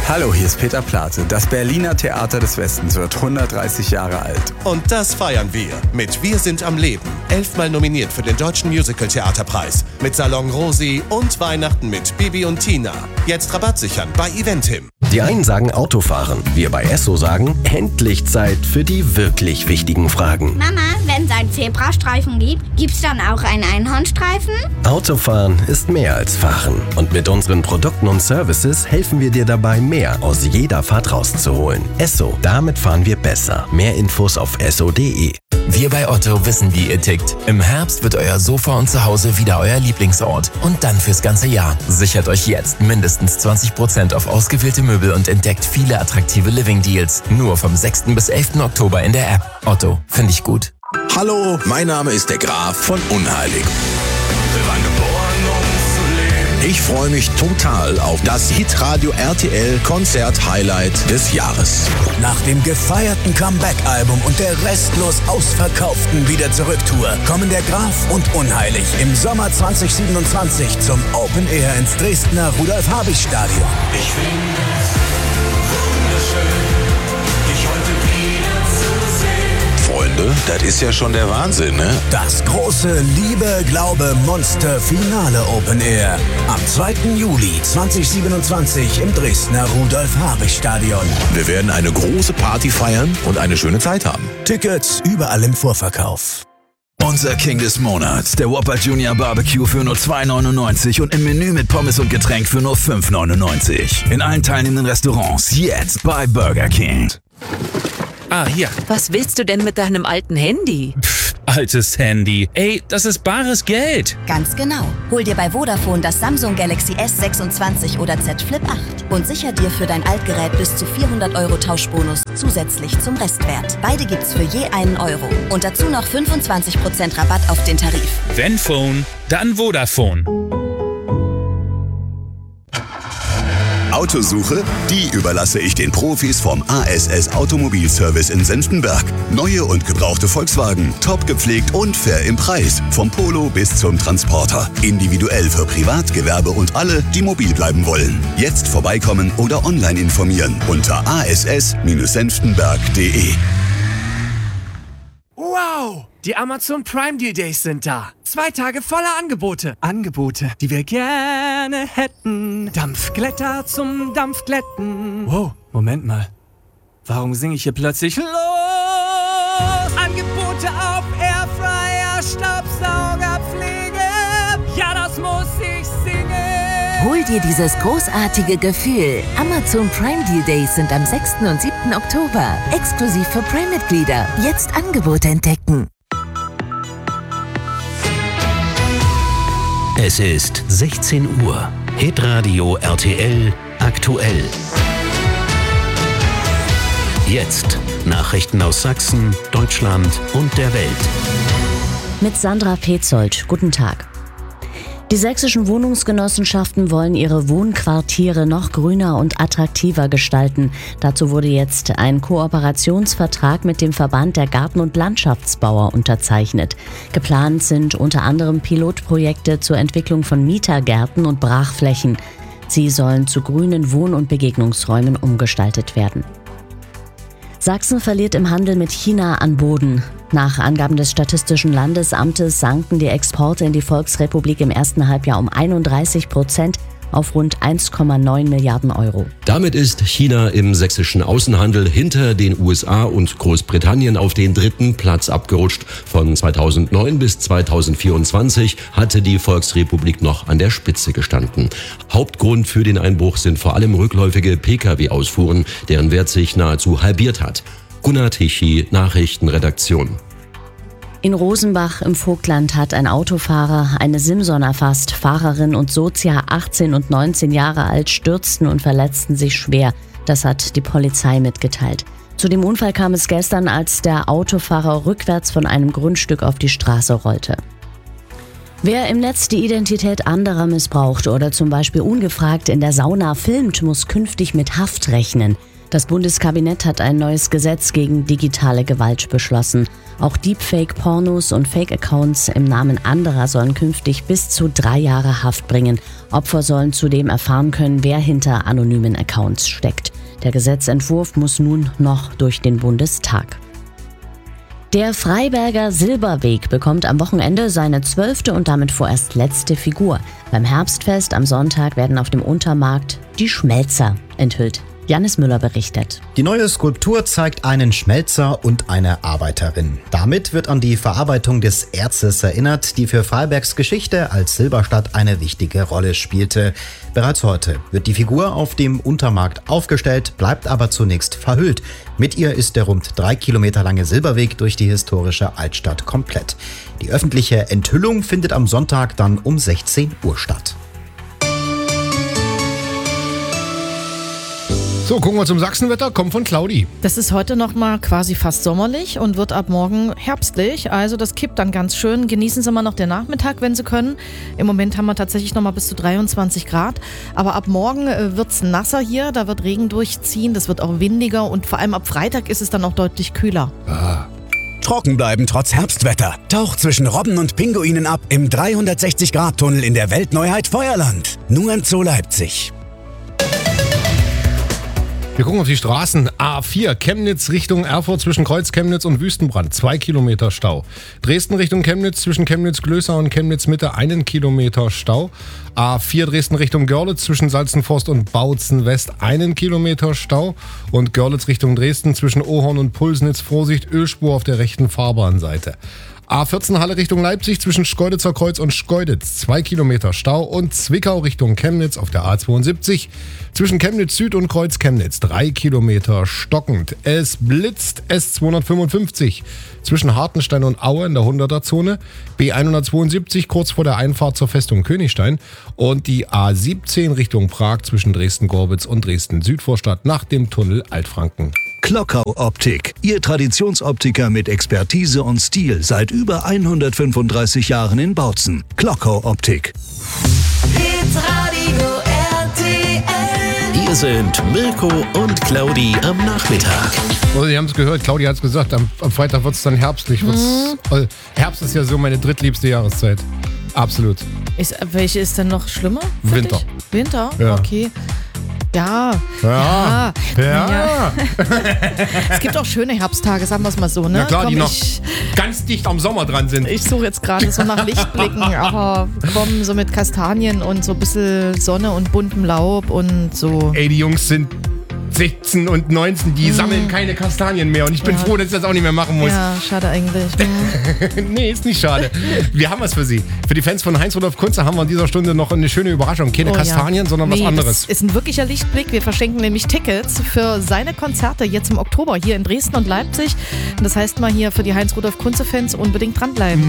Hallo, hier ist Peter Plate. Das Berliner Theater des Westens wird 130 Jahre alt. Und das feiern wir mit Wir sind am Leben. 11-mal nominiert für den Deutschen Musical-Theaterpreis. Mit Salon Rosi und Weihnachten mit Bibi und Tina. Jetzt Rabatt sichern bei Eventim. Die einen sagen Autofahren. Wir bei Esso sagen, endlich Zeit für die wirklich wichtigen Fragen. Mama, wenn es einen Zebrastreifen gibt, gibt's dann auch einen Einhornstreifen? Autofahren ist mehr als Fahren. Und mit unseren Produkten und Services helfen wir dir dabei, mehr aus jeder Fahrt rauszuholen. Esso, damit fahren wir besser. Mehr Infos auf esso.de. Wir bei Otto wissen, wie ihr tickt. Im Herbst wird euer Sofa und Zuhause wieder euer Lieblingsort. Und dann fürs ganze Jahr. Sichert euch jetzt mindestens 20% auf ausgewählte Möbel und entdeckt viele attraktive Living-Deals. Nur vom 6. bis 11. Oktober in der App. Otto, finde ich gut. Hallo, mein Name ist der Graf von Unheilig. Ich freue mich total auf das Hitradio RTL Konzert Highlight des Jahres. Nach dem gefeierten Comeback-Album und der restlos ausverkauften Wieder-Zurück-Tour kommen der Graf und Unheilig im Sommer 2027 zum Open Air ins Dresdner Rudolf-Habich-Stadion. Ich finde es wunderschön, dich heute wieder zu sehen. Freunde, das ist ja schon der Wahnsinn, ne? Das große Liebe, Glaube, Monster Finale Open Air am 2. Juli 2027 im Dresdner Rudolf-Habich-Stadion. Wir werden eine große Party feiern und eine schöne Zeit haben. Tickets überall im Vorverkauf. Unser King des Monats, der Whopper Junior Barbecue für nur $2,99 und im Menü mit Pommes und Getränk für nur $5,99. In allen teilnehmenden Restaurants jetzt bei Burger King. Ah, hier. Was willst du denn mit deinem alten Handy? Altes Handy. Ey, das ist bares Geld. Ganz genau. Hol dir bei Vodafone das Samsung Galaxy S26 oder Z Flip 8 und sicher dir für dein Altgerät bis zu 400 € Tauschbonus zusätzlich zum Restwert. Beide gibt's für je €1. Und dazu noch 25% Rabatt auf den Tarif. Wenn Phone, dann Vodafone. Autosuche? Die überlasse ich den Profis vom ASS Automobilservice in Senftenberg. Neue und gebrauchte Volkswagen, top gepflegt und fair im Preis. Vom Polo bis zum Transporter. Individuell für Privat, Gewerbe und alle, die mobil bleiben wollen. Jetzt vorbeikommen oder online informieren unter ass-senftenberg.de. Wow! Die Amazon Prime Deal Days sind da. 2 Tage voller Angebote. Angebote, die wir gerne hätten. Dampfglätter zum Dampfglätten. Wow, Moment mal. Warum singe ich hier plötzlich los? Angebote auf Airfryer, Staubsaugerpflege. Ja, das muss ich singen. Hol dir dieses großartige Gefühl. Amazon Prime Deal Days sind am 6. und 7. Oktober. Exklusiv für Prime-Mitglieder. Jetzt Angebote entdecken. Es ist 16 Uhr. Hitradio RTL aktuell. Jetzt Nachrichten aus Sachsen, Deutschland und der Welt. Mit Sandra Petzold. Guten Tag. Die sächsischen Wohnungsgenossenschaften wollen ihre Wohnquartiere noch grüner und attraktiver gestalten. Dazu wurde jetzt ein Kooperationsvertrag mit dem Verband der Garten- und Landschaftsbauer unterzeichnet. Geplant sind unter anderem Pilotprojekte zur Entwicklung von Mietergärten und Brachflächen. Sie sollen zu grünen Wohn- und Begegnungsräumen umgestaltet werden. Sachsen verliert im Handel mit China an Boden. Nach Angaben des Statistischen Landesamtes sanken die Exporte in die Volksrepublik im ersten Halbjahr um 31% auf rund 1,9 Milliarden Euro. Damit ist China im sächsischen Außenhandel hinter den USA und Großbritannien auf den 3. Platz abgerutscht. Von 2009 bis 2024 hatte die Volksrepublik noch an der Spitze gestanden. Hauptgrund für den Einbruch sind vor allem rückläufige Pkw-Ausfuhren, deren Wert sich nahezu halbiert hat. Gunnar Tichy, Nachrichtenredaktion. In Rosenbach im Vogtland hat ein Autofahrer eine Simson erfasst. Fahrerin und Sozia, 18 und 19 Jahre alt, stürzten und verletzten sich schwer. Das hat die Polizei mitgeteilt. Zu dem Unfall kam es gestern, als der Autofahrer rückwärts von einem Grundstück auf die Straße rollte. Wer im Netz die Identität anderer missbraucht oder zum Beispiel ungefragt in der Sauna filmt, muss künftig mit Haft rechnen. Das Bundeskabinett hat ein neues Gesetz gegen digitale Gewalt beschlossen. Auch Deepfake-Pornos und Fake-Accounts im Namen anderer sollen künftig bis zu 3 Jahre Haft bringen. Opfer sollen zudem erfahren können, wer hinter anonymen Accounts steckt. Der Gesetzentwurf muss nun noch durch den Bundestag. Der Freiberger Silberweg bekommt am Wochenende seine 12. und damit vorerst letzte Figur. Beim Herbstfest am Sonntag werden auf dem Untermarkt die Schmelzer enthüllt. Janis Müller berichtet. Die neue Skulptur zeigt einen Schmelzer und eine Arbeiterin. Damit wird an die Verarbeitung des Erzes erinnert, die für Freibergs Geschichte als Silberstadt eine wichtige Rolle spielte. Bereits heute wird die Figur auf dem Untermarkt aufgestellt, bleibt aber zunächst verhüllt. Mit ihr ist der rund 3 Kilometer lange Silberweg durch die historische Altstadt komplett. Die öffentliche Enthüllung findet am Sonntag dann um 16 Uhr statt. So, gucken wir zum Sachsenwetter, kommt von Claudi. Das ist heute noch mal quasi fast sommerlich und wird ab morgen herbstlich. Also das kippt dann ganz schön. Genießen Sie mal noch den Nachmittag, wenn Sie können. Im Moment haben wir tatsächlich noch mal bis zu 23 Grad. Aber ab morgen wird's nasser hier, da wird Regen durchziehen, das wird auch windiger und vor allem ab Freitag ist es dann auch deutlich kühler. Trocken bleiben trotz Herbstwetter. Taucht zwischen Robben und Pinguinen ab im 360-Grad-Tunnel in der Weltneuheit Feuerland. Nur im Zoo Leipzig. Wir gucken auf die Straßen. A4 Chemnitz Richtung Erfurt zwischen Kreuz Chemnitz und Wüstenbrand. 2 Kilometer Stau. Dresden Richtung Chemnitz zwischen Chemnitz-Glößau und Chemnitz-Mitte 1 Kilometer Stau. A4 Dresden Richtung Görlitz zwischen Salzenforst und Bautzen West 1 Kilometer Stau. Und Görlitz Richtung Dresden zwischen Ohorn und Pulsnitz. Vorsicht, Ölspur auf der rechten Fahrbahnseite. A14 Halle Richtung Leipzig zwischen Schkeuditzer Kreuz und Schkeuditz 2 Kilometer Stau und Zwickau Richtung Chemnitz auf der A72 zwischen Chemnitz Süd und Kreuz Chemnitz 3 Kilometer stockend. Es blitzt S255 zwischen Hartenstein und Aue in der 100er Zone, B172 kurz vor der Einfahrt zur Festung Königstein und die A17 Richtung Prag zwischen Dresden-Gorbitz und Dresden-Südvorstadt nach dem Tunnel Altfranken. Klockau Optik, Ihr Traditionsoptiker mit Expertise und Stil seit über 135 Jahren in Bautzen. Klockau Optik. Hitradio RTL. Hier sind Mirko und Claudi am Nachmittag. Also, Sie haben es gehört, Claudi hat es gesagt, am Freitag wird es dann herbstlich. Herbst ist ja so meine drittliebste Jahreszeit. Absolut. Welche ist denn noch schlimmer? Winter. Winter? Ja. Okay. Ja. Es gibt auch schöne Herbsttage, sagen wir es mal so, ne? Ja klar, die noch ganz dicht am Sommer dran sind. Ich suche jetzt gerade so nach Lichtblicken, aber kommen so mit Kastanien und so ein bisschen Sonne und buntem Laub und so. Ey, die Jungs sind 16 und 19, die sammeln keine Kastanien mehr und ich bin froh, dass ich das auch nicht mehr machen muss. Ja, schade eigentlich. Nee, ist nicht schade. Wir haben was für Sie. Für die Fans von Heinz-Rudolf Kunze haben wir in dieser Stunde noch eine schöne Überraschung. Keine Kastanien, sondern was anderes. Das ist ein wirklicher Lichtblick. Wir verschenken nämlich Tickets für seine Konzerte jetzt im Oktober hier in Dresden und Leipzig. Und das heißt mal hier für die Heinz-Rudolf Kunze-Fans unbedingt dranbleiben.